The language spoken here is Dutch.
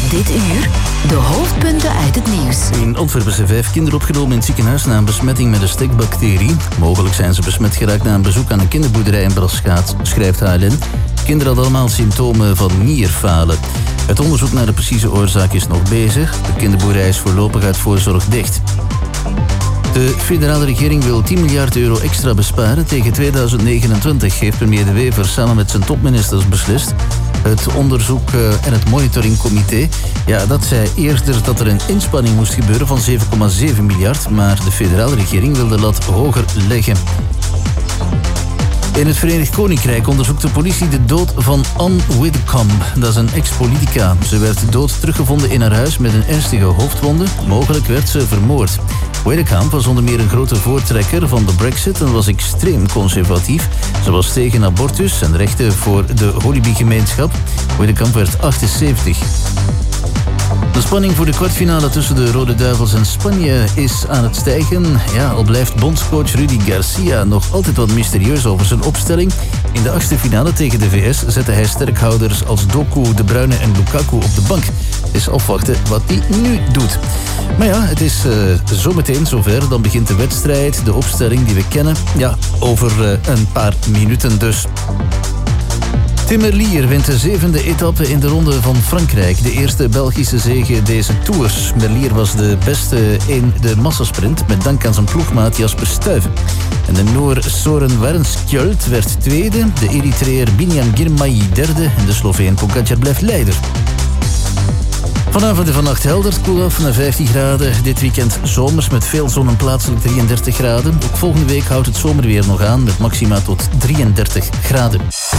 Dit uur de hoofdpunten uit het nieuws. In Antwerpen zijn 5 kinderen opgenomen in het ziekenhuis na een besmetting met een stekbacterie. Mogelijk zijn ze besmet geraakt na een bezoek aan een kinderboerderij in Braschaat, schrijft HLN. Kinderen hadden allemaal symptomen van nierfalen. Het onderzoek naar de precieze oorzaak is nog bezig. De kinderboerderij is voorlopig uit voorzorg dicht. De federale regering wil 10 miljard euro extra besparen tegen 2029, heeft premier De Wever samen met zijn topministers beslist. Het onderzoek en het monitoringcomité, dat zei eerder dat er een inspanning moest gebeuren van 7,7 miljard, maar de federale regering wil de lat hoger leggen. In het Verenigd Koninkrijk onderzoekt de politie de dood van Anne Widdecombe. Dat is een ex-politica. Ze werd dood teruggevonden in haar huis met een ernstige hoofdwonde. Mogelijk werd ze vermoord. Widdecombe was onder meer een grote voortrekker van de Brexit en was extreem conservatief. Ze was tegen abortus en rechten voor de Hollyby-gemeenschap. Widdecombe werd 78. De spanning voor de kwartfinale tussen de Rode Duivels en Spanje is aan het stijgen. Al blijft bondscoach Rudy Garcia nog altijd wat mysterieus over zijn opstelling. In de 8e finale tegen de VS zette hij sterkhouders als Doku, De Bruyne en Lukaku op de bank. Het is afwachten wat hij nu doet. Maar het is zometeen zover. Dan begint de wedstrijd, de opstelling die we kennen. Over een paar minuten dus. Tim Merlier wint de 7e etappe in de Ronde van Frankrijk. De eerste Belgische zege deze Tours. Merlier was de beste in de massasprint met dank aan zijn ploegmaat Jasper Stuyven. En de Noor Soren Wernskjöld werd tweede. De Eritreër Binyam Girmay derde. En de Sloveen Pogačar blijft leider. Vanavond en vannacht helder, koel af naar 15 graden. Dit weekend zomers met veel zon en plaatselijk 33 graden. Ook volgende week houdt het zomerweer nog aan met maxima tot 33 graden.